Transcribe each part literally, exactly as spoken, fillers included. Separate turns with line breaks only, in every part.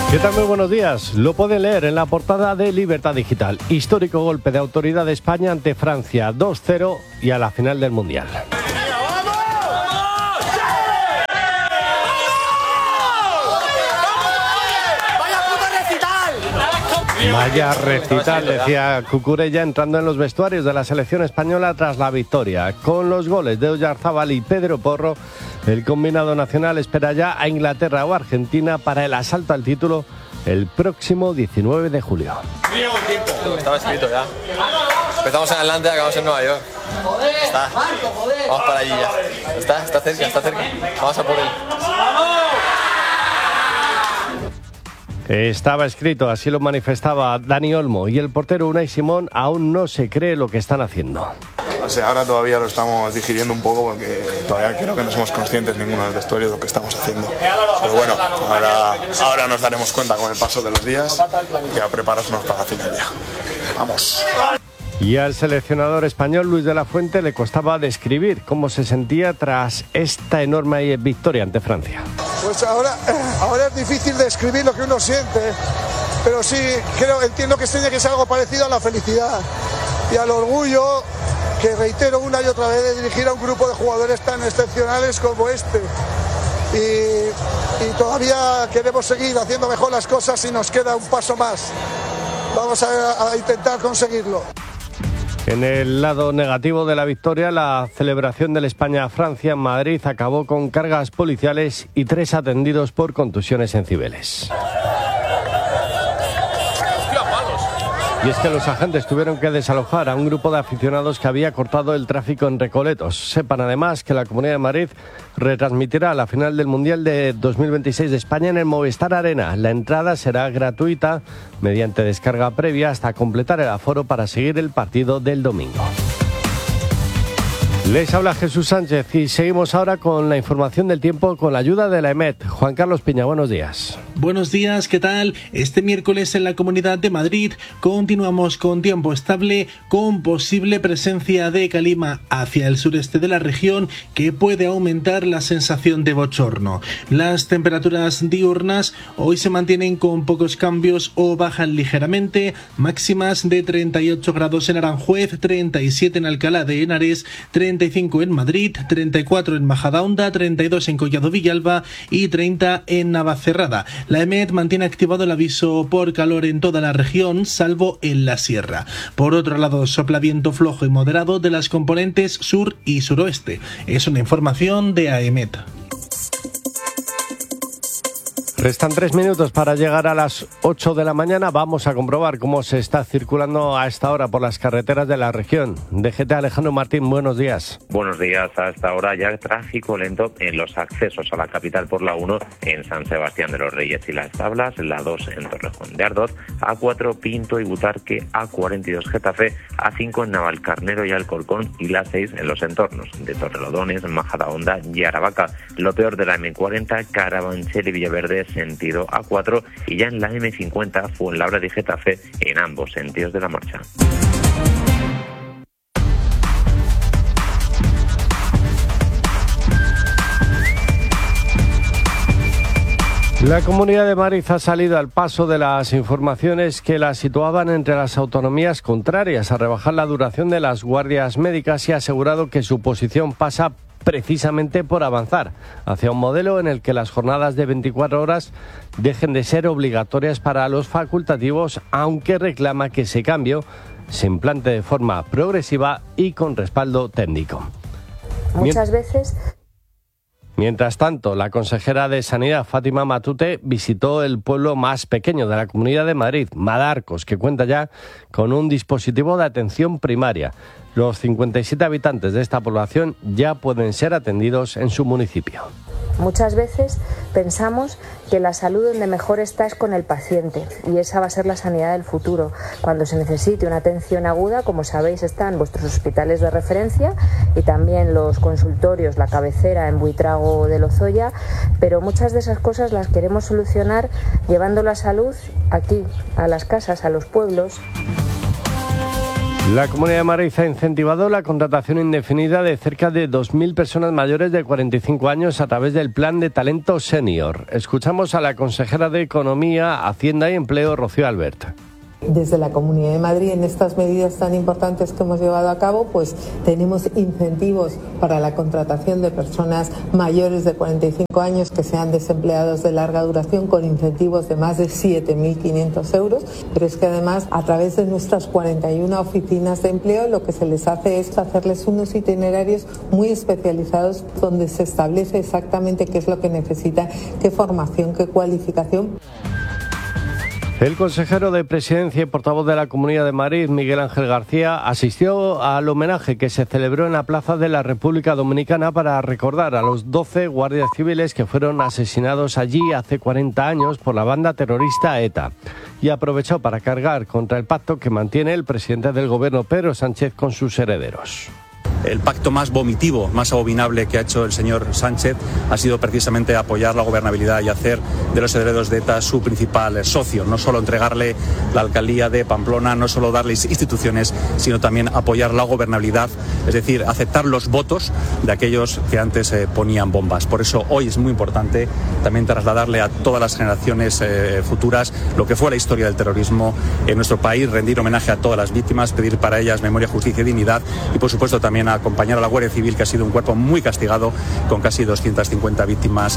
¿Qué tal? Muy buenos días. Lo pueden leer en la portada de Libertad Digital. Histórico golpe de autoridad de España ante Francia, dos cero y a la final del Mundial. Vaya recital, decía Cucurella entrando en los vestuarios de la selección española tras la victoria. Con los goles de Oyarzábal y Pedro Porro, el combinado nacional espera ya a Inglaterra o Argentina para el asalto al título el próximo diecinueve de julio.
Estaba escrito ya. Empezamos en Atlanta y acabamos en Nueva York. Está. Vamos para allí ya. Está, está cerca, está cerca. Vamos a por él.
Estaba escrito, así lo manifestaba Dani Olmo, y el portero Unai Simón aún no se cree lo que están haciendo.
O sea, ahora todavía lo estamos digiriendo un poco porque todavía creo que no somos conscientes ninguno del vestuario de lo que estamos haciendo. Pero bueno, ahora, ahora nos daremos cuenta con el paso de los días y a prepararnos para la final ya. Vamos.
Y al seleccionador español Luis de la Fuente le costaba describir cómo se sentía tras esta enorme victoria ante Francia.
Pues ahora, ahora es difícil describir lo que uno siente, pero sí creo, entiendo que tiene que ser algo parecido a la felicidad y al orgullo que reitero una y otra vez de dirigir a un grupo de jugadores tan excepcionales como este. Y, y todavía queremos seguir haciendo mejor las cosas y nos queda un paso más. Vamos a, a intentar conseguirlo.
En el lado negativo de la victoria, la celebración del España-Francia en Madrid acabó con cargas policiales y tres atendidos por contusiones en Cibeles. Y es que los agentes tuvieron que desalojar a un grupo de aficionados que había cortado el tráfico en Recoletos. Sepan además que la Comunidad de Madrid retransmitirá la final del Mundial de dos mil veintiséis de España en el Movistar Arena. La entrada será gratuita mediante descarga previa hasta completar el aforo para seguir el partido del domingo. Les habla Jesús Sánchez y seguimos ahora con la información del tiempo con la ayuda de la EMET. Juan Carlos Piña, buenos días.
Buenos días, ¿qué tal? Este miércoles en la Comunidad de Madrid continuamos con tiempo estable, con posible presencia de calima hacia el sureste de la región que puede aumentar la sensación de bochorno. Las temperaturas diurnas hoy se mantienen con pocos cambios o bajan ligeramente, máximas de treinta y ocho grados en Aranjuez, treinta y siete en Alcalá de Henares, treinta y cinco en Madrid, treinta y cuatro en Majadahonda, treinta y dos en Collado Villalba y treinta en Navacerrada. La EMET mantiene activado el aviso por calor en toda la región, salvo en la sierra. Por otro lado, sopla viento flojo y moderado de las componentes sur y suroeste. Es una información de AEMET.
Restan tres minutos para llegar a las ocho de la mañana. Vamos a comprobar cómo se está circulando a esta hora por las carreteras de la región. D G T Alejandro Martín, buenos días.
Buenos días. A esta hora ya tráfico lento en los accesos a la capital por la uno en San Sebastián de los Reyes y Las Tablas, la dos en Torrejón de Ardoz, A cuatro Pinto y Butarque, A cuarenta y dos Getafe, A cinco en Navalcarnero y Alcorcón y la seis en los entornos de Torrelodones, Majadahonda y Aravaca. Lo peor de la eme cuarenta, Carabanchel y Villaverde, sentido A cuatro, y ya en la eme cincuenta Fuenlabrada y Getafe en ambos sentidos de la marcha.
La Comunidad de Madrid ha salido al paso de las informaciones que la situaban entre las autonomías contrarias a rebajar la duración de las guardias médicas y ha asegurado que su posición pasa precisamente por avanzar hacia un modelo en el que las jornadas de veinticuatro horas dejen de ser obligatorias para los facultativos, aunque reclama que ese cambio se implante de forma progresiva y con respaldo técnico.
Muchas veces...
Mientras tanto, la consejera de Sanidad, Fátima Matute, visitó el pueblo más pequeño de la Comunidad de Madrid, Madarcos, que cuenta ya con un dispositivo de atención primaria. Los cincuenta y siete habitantes de esta población ya pueden ser atendidos en su municipio.
Muchas veces pensamos que la salud donde mejor está es con el paciente y esa va a ser la sanidad del futuro. Cuando se necesite una atención aguda, como sabéis, están vuestros hospitales de referencia y también los consultorios, la cabecera en Buitrago de Lozoya, pero muchas de esas cosas las queremos solucionar llevando la salud aquí, a las casas, a los pueblos.
La Comunidad de Madrid ha incentivado la contratación indefinida de cerca de dos mil personas mayores de cuarenta y cinco años a través del Plan de Talento Senior. Escuchamos a la consejera de Economía, Hacienda y Empleo, Rocío Albert.
Desde la Comunidad de Madrid, en estas medidas tan importantes que hemos llevado a cabo, pues tenemos incentivos para la contratación de personas mayores de cuarenta y cinco años que sean desempleados de larga duración, con incentivos de más de siete mil quinientos euros, pero es que además a través de nuestras cuarenta y una oficinas de empleo lo que se les hace es hacerles unos itinerarios muy especializados donde se establece exactamente qué es lo que necesitan, qué formación, qué cualificación.
El consejero de Presidencia y portavoz de la Comunidad de Madrid, Miguel Ángel García, asistió al homenaje que se celebró en la Plaza de la República Dominicana para recordar a los doce guardias civiles que fueron asesinados allí hace cuarenta años por la banda terrorista ETA. Y aprovechó para cargar contra el pacto que mantiene el presidente del Gobierno, Pedro Sánchez, con sus herederos.
El pacto más vomitivo, más abominable que ha hecho el señor Sánchez ha sido precisamente apoyar la gobernabilidad y hacer de los herederos de ETA su principal socio. No solo entregarle la alcaldía de Pamplona, no solo darles instituciones, sino también apoyar la gobernabilidad, es decir, aceptar los votos de aquellos que antes eh, ponían bombas. Por eso hoy es muy importante también trasladarle a todas las generaciones eh, futuras lo que fue la historia del terrorismo en nuestro país, rendir homenaje a todas las víctimas, pedir para ellas memoria, justicia y dignidad y, por supuesto, también a acompañar a la Guardia Civil, que ha sido un cuerpo muy castigado con casi doscientas cincuenta víctimas.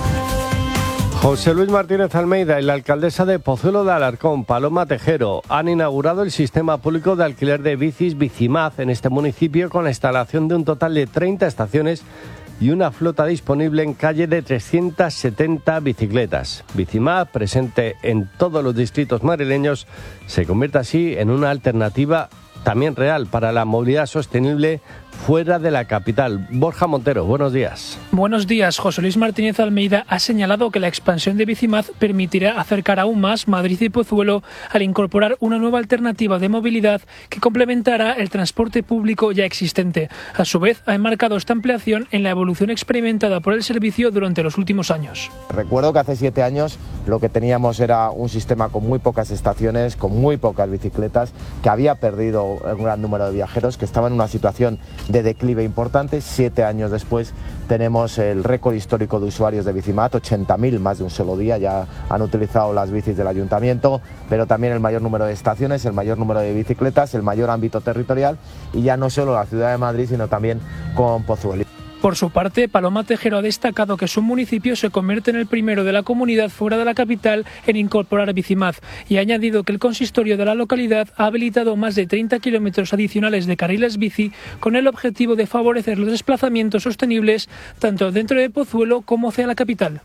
José Luis Martínez Almeida y la alcaldesa de Pozuelo de Alarcón, Paloma Tejero, han inaugurado el sistema público de alquiler de bicis Bicimaz en este municipio, con la instalación de un total de treinta estaciones y una flota disponible en calle de trescientas setenta bicicletas. Bicimaz, presente en todos los distritos madrileños, se convierte así en una alternativa también real para la movilidad sostenible fuera de la capital. Borja Montero, buenos días.
Buenos días. José Luis Martínez Almeida ha señalado que la expansión de Bicimaz permitirá acercar aún más Madrid y Pozuelo al incorporar una nueva alternativa de movilidad que complementará el transporte público ya existente. A su vez, ha enmarcado esta ampliación en la evolución experimentada por el servicio durante los últimos años.
Recuerdo que hace siete años lo que teníamos era un sistema con muy pocas estaciones, con muy pocas bicicletas, que había perdido un gran número de viajeros, que estaba en una situación de declive importante. Siete años después tenemos el récord histórico de usuarios de Bicimaz, ochenta mil más de un solo día ya han utilizado las bicis del ayuntamiento, pero también el mayor número de estaciones, el mayor número de bicicletas, el mayor ámbito territorial, y ya no solo la ciudad de Madrid, sino también con Pozuelo.
Por su parte, Paloma Tejero ha destacado que su municipio se convierte en el primero de la comunidad fuera de la capital en incorporar Bicimaz, y ha añadido que el consistorio de la localidad ha habilitado más de treinta kilómetros adicionales de carriles bici con el objetivo de favorecer los desplazamientos sostenibles tanto dentro de Pozuelo como hacia la capital.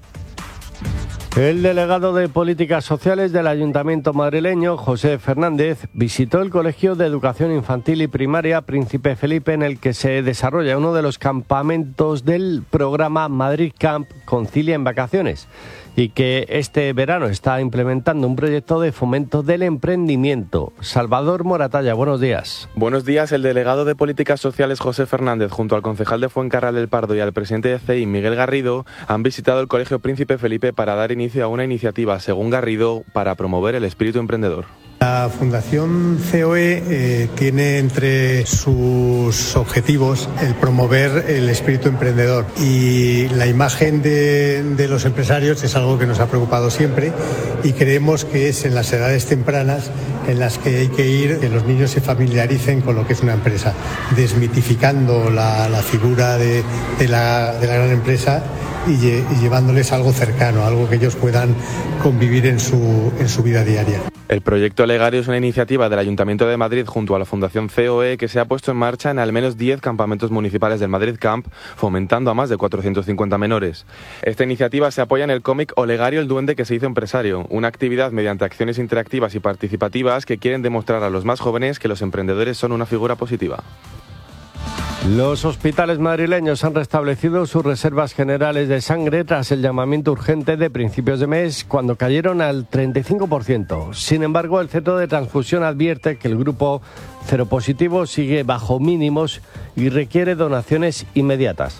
El delegado de Políticas Sociales del Ayuntamiento madrileño, José Fernández, visitó el Colegio de Educación Infantil y Primaria Príncipe Felipe, en el que se desarrolla uno de los campamentos del programa Madrid Camp Concilia en Vacaciones, y que este verano está implementando un proyecto de fomento del emprendimiento. Salvador Moratalla, buenos días.
Buenos días. El delegado de Políticas Sociales, José Fernández, junto al concejal de Fuencarral del Pardo y al presidente de C I, Miguel Garrido, han visitado el Colegio Príncipe Felipe para dar inicio a una iniciativa, según Garrido, para promover el espíritu emprendedor.
La Fundación C O E eh, tiene entre sus objetivos el promover el espíritu emprendedor, y la imagen de, de los empresarios es algo que nos ha preocupado siempre, y creemos que es en las edades tempranas en las que hay que ir, que los niños se familiaricen con lo que es una empresa, desmitificando la, la figura de, de, la, de la gran empresa y, lle, y llevándoles algo cercano, algo que ellos puedan convivir en su, en su vida diaria.
El proyecto Legario es una iniciativa del Ayuntamiento de Madrid junto a la Fundación C O E que se ha puesto en marcha en al menos diez campamentos municipales del Madrid Camp, fomentando a más de cuatrocientos cincuenta menores. Esta iniciativa se apoya en el cómic Olegario, el duende que se hizo empresario, una actividad mediante acciones interactivas y participativas que quieren demostrar a los más jóvenes que los emprendedores son una figura positiva.
Los hospitales madrileños han restablecido sus reservas generales de sangre tras el llamamiento urgente de principios de mes, cuando cayeron al treinta y cinco por ciento. Sin embargo, el Centro de Transfusión advierte que el grupo seropositivo sigue bajo mínimos y requiere donaciones inmediatas.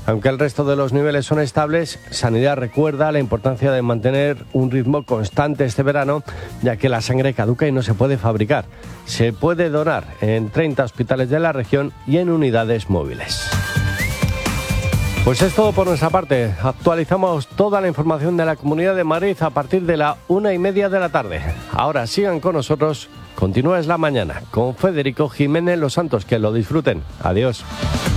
Aunque el resto de los niveles son estables, Sanidad recuerda la importancia de mantener un ritmo constante este verano, ya que la sangre caduca y no se puede fabricar. Se puede donar en treinta hospitales de la región y en unidades móviles. Pues es todo por nuestra parte. Actualizamos toda la información de la Comunidad de Madrid a partir de la una y media de la tarde. Ahora sigan con nosotros. Continúa Es la Mañana con Federico Jiménez Los Santos. Que lo disfruten. Adiós.